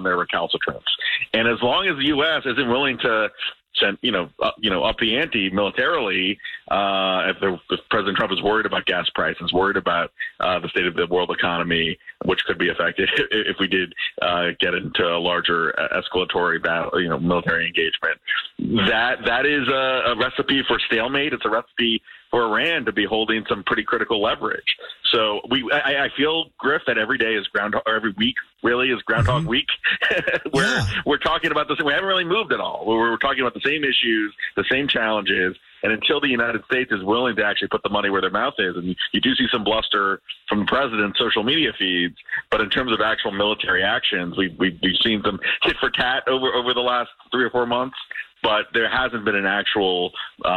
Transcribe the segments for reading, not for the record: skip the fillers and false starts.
on their recalcitrance. And as long as the U.S. isn't willing to send, up the ante militarily, if President Trump is worried about gas prices, worried about the state of the world economy, which could be affected if we did get into a larger escalatory battle, military engagement, that is a recipe for stalemate. It's a recipe for Iran to be holding some pretty critical leverage. So I feel, Griff, that every day is every week really is Groundhog Week. We're talking about this. We haven't really moved at all. We're talking about the same issues, the same challenges. And until the United States is willing to actually put the money where their mouth is, and you do see some bluster from the president's social media feeds, but in terms of actual military actions, we've seen some tit for tat over the last 3 or 4 months. But there hasn't been an actual,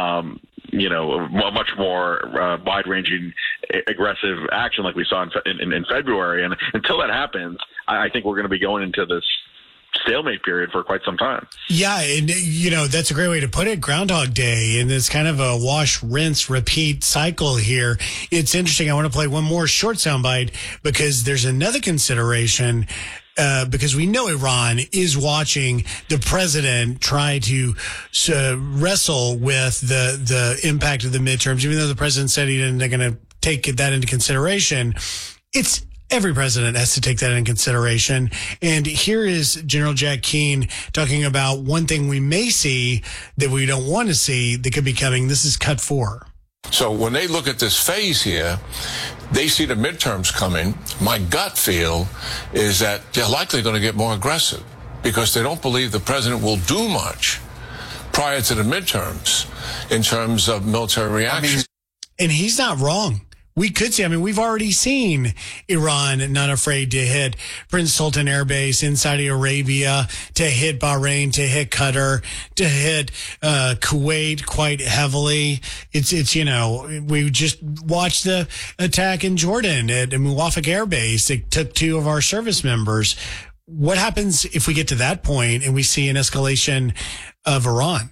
much more wide-ranging, aggressive action like we saw in February. And until that happens, I think we're going to be going into this stalemate period for quite some time. Yeah, and that's a great way to put it, Groundhog Day, and it's kind of a wash, rinse, repeat cycle here. It's interesting. I want to play one more short soundbite because there's another consideration. Because we know Iran is watching the president try to wrestle with the impact of the midterms, even though the president said he isn't going to take that into consideration. Every president has to take that into consideration. And here is General Jack Keane talking about one thing we may see that we don't want to see that could be coming. This is cut 4. So when they look at this phase here, they see the midterms coming. My gut feel is that they're likely going to get more aggressive because they don't believe the president will do much prior to the midterms in terms of military reaction. And he's not wrong. We could see, we've already seen Iran not afraid to hit Prince Sultan Air Base in Saudi Arabia, to hit Bahrain, to hit Qatar, to hit Kuwait quite heavily. It's we just watched the attack in Jordan at Muwafaq Air Base. It took 2 of our service members. What happens if we get to that point and we see an escalation of Iran?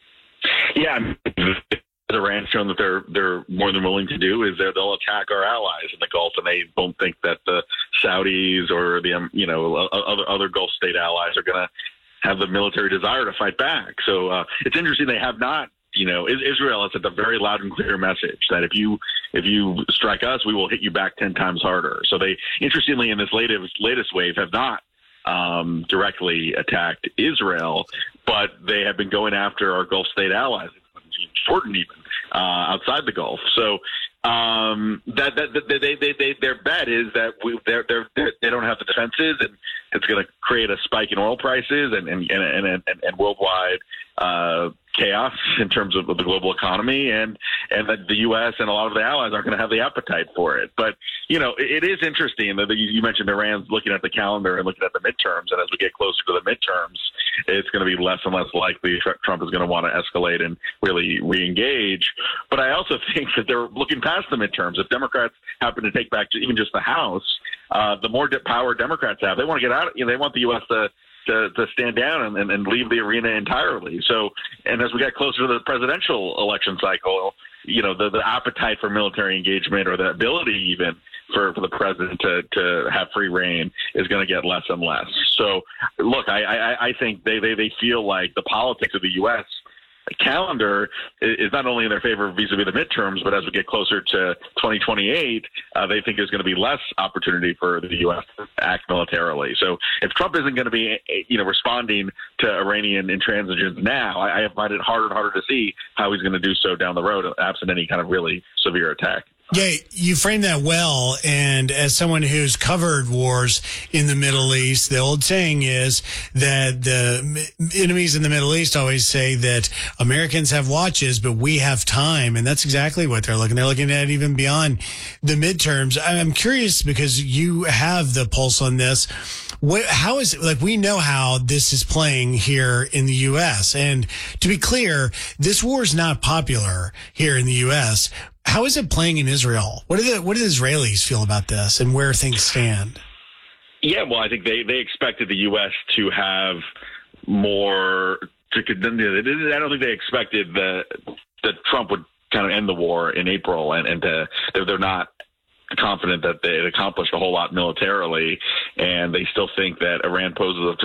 Yeah. Iran's shown that they're more than willing to do is they'll attack our allies in the Gulf, and they don't think that the Saudis or the other Gulf state allies are going to have the military desire to fight back. So it's interesting they have not. Israel has sent a very loud and clear message that if you strike us, we will hit you back 10 times harder. So they, interestingly, in this latest wave, have not directly attacked Israel, but they have been going after our Gulf state allies. Jordan even outside the Gulf. So their bet is that they don't have the defenses, and it's going to create a spike in oil prices and worldwide chaos in terms of the global economy, and that the U.S. and a lot of the allies aren't going to have the appetite for it. But it is interesting that you mentioned Iran's looking at the calendar and looking at the midterms, and as we get closer to the midterms, it's going to be less and less likely Trump is going to want to escalate and really re-engage. But I also think that they're looking past the midterms. If Democrats happen to take back even just the House, the more power Democrats have, they want to get out. They want the U.S. to stand down and leave the arena entirely. So, and as we get closer to the presidential election cycle, the appetite for military engagement or the ability even for the president to have free reign is going to get less and less. So, look, I think they feel like the politics of the U.S. calendar is not only in their favor vis-a-vis the midterms, but as we get closer to 2028, they think there's going to be less opportunity for the U.S. to act militarily. So if Trump isn't going to be, responding to Iranian intransigence now, I find it harder and harder to see how he's going to do so down the road, absent any kind of really severe attack. Yeah, you framed that well. And as someone who's covered wars in the Middle East, the old saying is that the enemies in the Middle East always say that Americans have watches, but we have time. And that's exactly what they're looking. They're looking at even beyond the midterms. I'm curious because you have the pulse on this. How is it, we know how this is playing here in the U.S. And to be clear, this war is not popular here in the U.S. How is it playing in Israel? What do the Israelis feel about this and where things stand? Yeah, well, I think they expected the U.S. to have more. I don't think they expected that Trump would kind of end the war in April, and they're not confident that they had accomplished a whole lot militarily, and they still think that Iran poses a